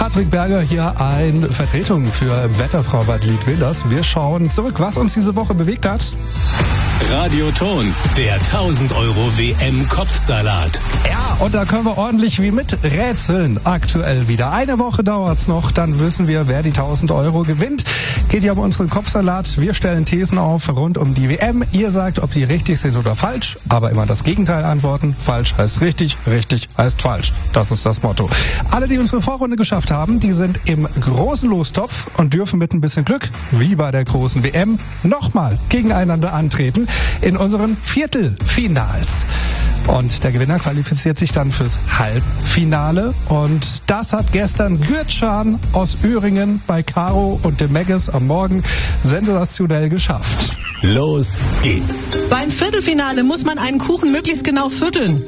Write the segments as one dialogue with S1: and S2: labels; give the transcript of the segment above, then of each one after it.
S1: Patrick Berger hier in Vertretung für Wetterfrau Bad Liedwilders. Wir schauen zurück, was uns diese Woche bewegt hat.
S2: Radioton, der 1000 Euro WM-Kopfsalat.
S1: Ja, und da können wir ordentlich wie mit rätseln aktuell wieder. Eine Woche dauert's noch, dann wissen wir, wer die 1000 Euro gewinnt. Geht ja um unseren Kopfsalat. Wir stellen Thesen auf rund um die WM. Ihr sagt, ob die richtig sind oder falsch, aber immer das Gegenteil antworten. Falsch heißt richtig, richtig heißt falsch. Das ist das Motto. Alle, die unsere Vorrunde geschafft haben, die sind im großen Lostopf und dürfen mit ein bisschen Glück, wie bei der großen WM, nochmal gegeneinander antreten in unseren Viertelfinals. Und der Gewinner qualifiziert sich dann fürs Halbfinale. Und das hat gestern Gürtschan aus Öhringen bei Caro und dem Megges am Morgen sensationell geschafft.
S2: Los geht's.
S3: Beim Viertelfinale muss man einen Kuchen möglichst genau vierteln.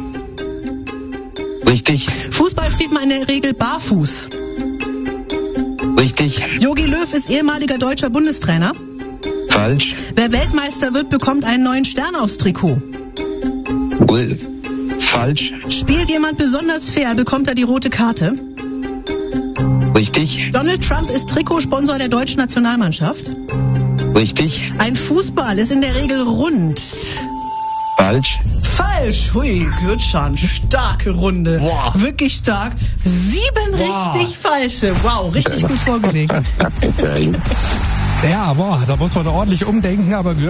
S4: Richtig.
S3: Fußball spielt man in der Regel barfuß.
S4: Richtig.
S3: Jogi Löw ist ehemaliger deutscher Bundestrainer.
S4: Falsch.
S3: Wer Weltmeister wird, bekommt einen neuen Stern aufs Trikot.
S4: Falsch.
S3: Spielt jemand besonders fair, bekommt er die rote Karte.
S4: Richtig.
S3: Donald Trump ist Trikotsponsor der deutschen Nationalmannschaft.
S4: Richtig.
S3: Ein Fußball ist in der Regel rund.
S4: Falsch.
S3: Falsch. Hui, Gürtschan, starke Runde.
S1: Boah.
S3: Wirklich stark. 7
S1: Boah.
S3: richtig falsche. Wow, richtig gut vorgelegt.
S1: Ja, da muss man ordentlich umdenken, aber